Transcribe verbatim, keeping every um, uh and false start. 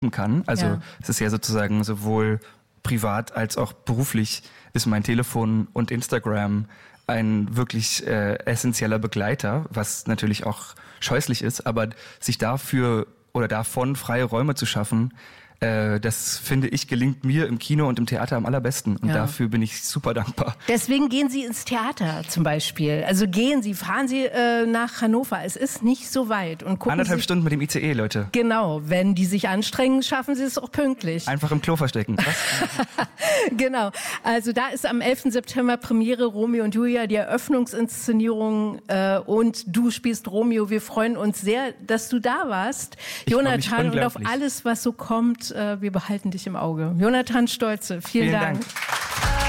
kann. Also Ja. es ist ja sozusagen sowohl privat als auch beruflich ist mein Telefon und Instagram ein wirklich äh, essentieller Begleiter, was natürlich auch scheußlich ist, aber sich dafür oder davon freie Räume zu schaffen, äh, das finde ich gelingt mir im Kino und im Theater am allerbesten und Ja. dafür bin ich super dankbar. Deswegen gehen Sie ins Theater zum Beispiel. Also gehen Sie, fahren Sie äh, nach Hannover. Es ist nicht so weit. Und gucken Anderthalb Sie, Stunden mit dem I C E, Leute. Genau, wenn die sich anstrengen, schaffen sie es auch pünktlich. Einfach im Klo verstecken. Was? Genau. Also da ist am elften September Premiere Romeo und Julia, die Eröffnungsinszenierung äh, und du spielst Romeo. Wir freuen uns sehr, dass du da warst, Ich freu mich Jonathan, und auf unglaublich. alles, was so kommt. Äh, wir behalten dich im Auge. Jonathan Stolze, vielen, Vielen Dank. Dank.